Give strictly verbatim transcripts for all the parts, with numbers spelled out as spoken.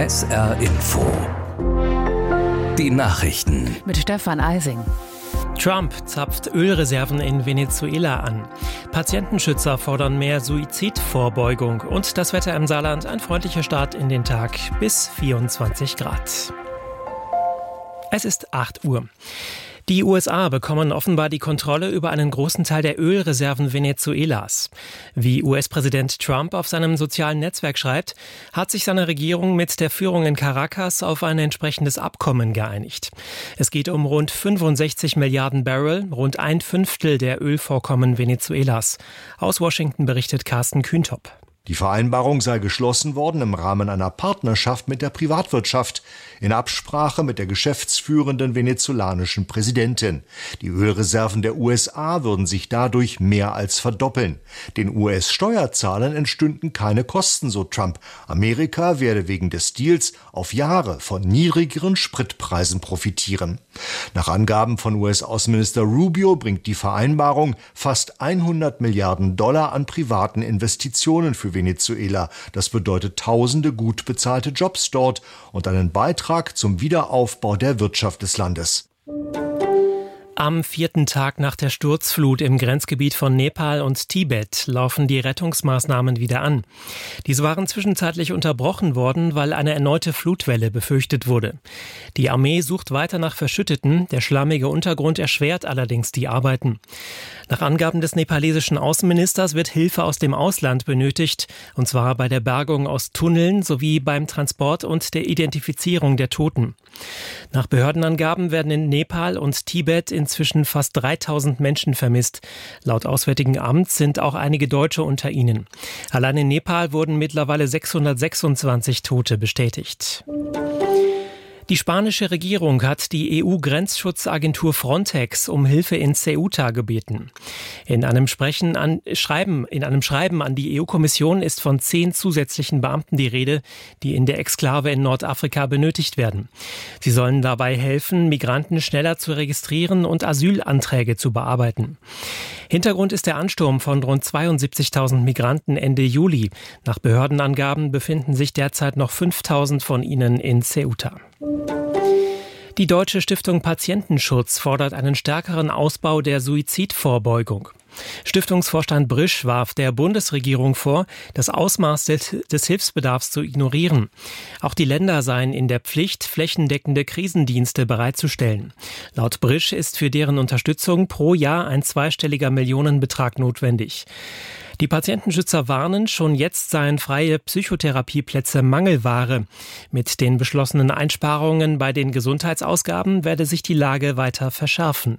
S R Info. Die Nachrichten mit Stefan Eising. Trump zapft Ölreserven in Venezuela an. Patientenschützer fordern mehr Suizidvorbeugung. Und das Wetter im Saarland, ein freundlicher Start in den Tag bis vierundzwanzig Grad. Es ist acht Uhr. Die U S A bekommen offenbar die Kontrolle über einen großen Teil der Ölreserven Venezuelas. Wie U S-Präsident Trump auf seinem sozialen Netzwerk schreibt, hat sich seine Regierung mit der Führung in Caracas auf ein entsprechendes Abkommen geeinigt. Es geht um rund fünfundsechzig Milliarden Barrel, rund ein Fünftel der Ölvorkommen Venezuelas. Aus Washington berichtet Carsten Kühntop. Die Vereinbarung sei geschlossen worden im Rahmen einer Partnerschaft mit der Privatwirtschaft, in Absprache mit der geschäftsführenden venezolanischen Präsidentin. Die Ölreserven der U S A würden sich dadurch mehr als verdoppeln. Den U S-Steuerzahlern entstünden keine Kosten, so Trump. Amerika werde wegen des Deals auf Jahre von niedrigeren Spritpreisen profitieren. Nach Angaben von U S-Außenminister Rubio bringt die Vereinbarung fast hundert Milliarden Dollar an privaten Investitionen für Venezuela. Das bedeutet tausende gut bezahlte Jobs dort und einen Beitrag zum Wiederaufbau der Wirtschaft des Landes. Am vierten Tag nach der Sturzflut im Grenzgebiet von Nepal und Tibet laufen die Rettungsmaßnahmen wieder an. Diese waren zwischenzeitlich unterbrochen worden, weil eine erneute Flutwelle befürchtet wurde. Die Armee sucht weiter nach Verschütteten, der schlammige Untergrund erschwert allerdings die Arbeiten. Nach Angaben des nepalesischen Außenministers wird Hilfe aus dem Ausland benötigt, und zwar bei der Bergung aus Tunneln sowie beim Transport und der Identifizierung der Toten. Nach Behördenangaben werden in Nepal und Tibet inzwischen fast dreitausend Menschen vermisst. Laut Auswärtigen Amt sind auch einige Deutsche unter ihnen. Allein in Nepal wurden mittlerweile sechshundertsechsundzwanzig Tote bestätigt. Die spanische Regierung hat die E U-Grenzschutzagentur Frontex um Hilfe in Ceuta gebeten. In einem, Sprechen an, Schreiben, in einem Schreiben an die E U-Kommission ist von zehn zusätzlichen Beamten die Rede, die in der Exklave in Nordafrika benötigt werden. Sie sollen dabei helfen, Migranten schneller zu registrieren und Asylanträge zu bearbeiten. Hintergrund ist der Ansturm von rund zweiundsiebzigtausend Migranten Ende Juli. Nach Behördenangaben befinden sich derzeit noch fünftausend von ihnen in Ceuta. Die Deutsche Stiftung Patientenschutz fordert einen stärkeren Ausbau der Suizidvorbeugung. Stiftungsvorstand Brisch warf der Bundesregierung vor, das Ausmaß des, des Hilfsbedarfs zu ignorieren. Auch die Länder seien in der Pflicht, flächendeckende Krisendienste bereitzustellen. Laut Brisch ist für deren Unterstützung pro Jahr ein zweistelliger Millionenbetrag notwendig. Die Patientenschützer warnen, schon jetzt seien freie Psychotherapieplätze Mangelware. Mit den beschlossenen Einsparungen bei den Gesundheitsausgaben werde sich die Lage weiter verschärfen.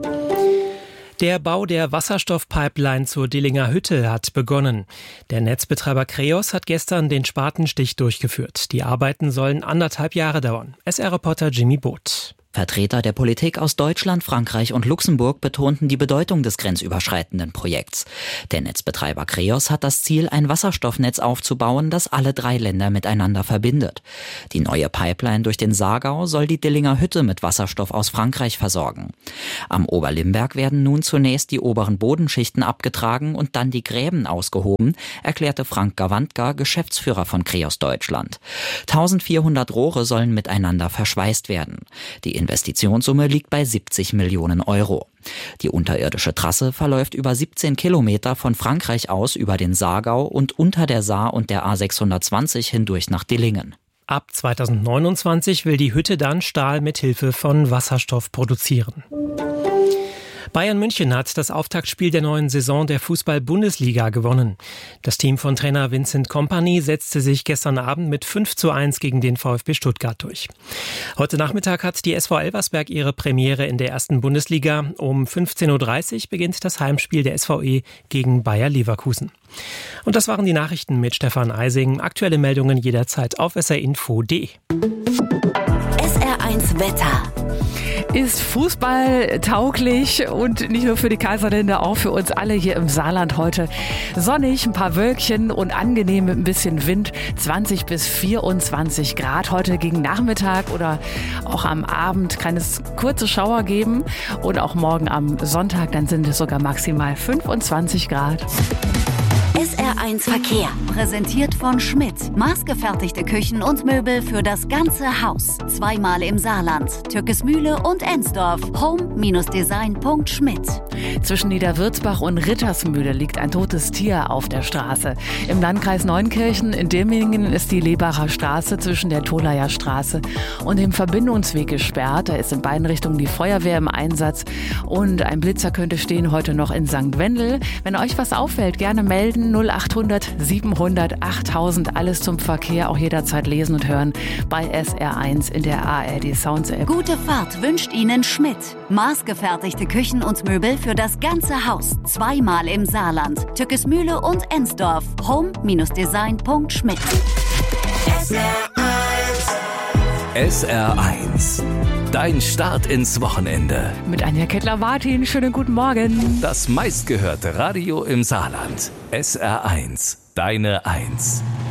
Der Bau der Wasserstoffpipeline zur Dillinger Hütte hat begonnen. Der Netzbetreiber Kreos hat gestern den Spatenstich durchgeführt. Die Arbeiten sollen anderthalb Jahre dauern. S R-Reporter Jimmy Both. Vertreter der Politik aus Deutschland, Frankreich und Luxemburg betonten die Bedeutung des grenzüberschreitenden Projekts. Der Netzbetreiber Kreos hat das Ziel, ein Wasserstoffnetz aufzubauen, das alle drei Länder miteinander verbindet. Die neue Pipeline durch den Saargau soll die Dillinger Hütte mit Wasserstoff aus Frankreich versorgen. Am Oberlimberg werden nun zunächst die oberen Bodenschichten abgetragen und dann die Gräben ausgehoben, erklärte Frank Gawandka, Geschäftsführer von Kreos Deutschland. eintausendvierhundert Rohre sollen miteinander verschweißt werden. Die Investitionssumme liegt bei siebzig Millionen Euro. Die unterirdische Trasse verläuft über siebzehn Kilometer von Frankreich aus über den Saargau und unter der Saar und der A sechshundertzwanzig hindurch nach Dillingen. Ab zweitausendneunundzwanzig will die Hütte dann Stahl mit Hilfe von Wasserstoff produzieren. Bayern München hat das Auftaktspiel der neuen Saison der Fußball-Bundesliga gewonnen. Das Team von Trainer Vincent Kompany setzte sich gestern Abend mit fünf zu eins gegen den VfB Stuttgart durch. Heute Nachmittag hat die S V Elversberg ihre Premiere in der ersten Bundesliga. Um fünfzehn Uhr dreißig beginnt das Heimspiel der S V E gegen Bayer Leverkusen. Und das waren die Nachrichten mit Stefan Eising. Aktuelle Meldungen jederzeit auf s r info punkt d e. S R eins Wetter. Ist Fußball tauglich und nicht nur für die Kaiserländer, auch für uns alle hier im Saarland heute. Sonnig, ein paar Wölkchen und angenehm mit ein bisschen Wind, zwanzig bis vierundzwanzig Grad. Heute gegen Nachmittag oder auch am Abend kann es kurze Schauer geben und auch morgen am Sonntag, dann sind es sogar maximal fünfundzwanzig Grad. S R eins Verkehr, präsentiert von Schmidt. Maßgefertigte Küchen und Möbel für das ganze Haus. Zweimal im Saarland, Türkesmühle und Ensdorf. home Design punkt schmidt. Zwischen Niederwürzbach und Rittersmühle liegt ein totes Tier auf der Straße. Im Landkreis Neunkirchen in Dimmingen ist die Lebacher Straße zwischen der Tolaer Straße und dem Verbindungsweg gesperrt. Da ist in beiden Richtungen die Feuerwehr im Einsatz und ein Blitzer könnte stehen heute noch in Sankt Wendel. Wenn euch was auffällt, gerne melden. null achthundert siebenhundert achttausend. Alles zum Verkehr, auch jederzeit lesen und hören bei S R eins in der A R D Sounds App. Gute Fahrt wünscht Ihnen Schmidt. Maßgefertigte Küchen und Möbel für das ganze Haus. Zweimal im Saarland, Türkesmühle und Ensdorf. home Design punkt schmidt. S R eins. Dein Start ins Wochenende. Mit Anja Kettler-Wartin, schönen guten Morgen. Das meistgehörte Radio im Saarland. S R eins. Deine Eins.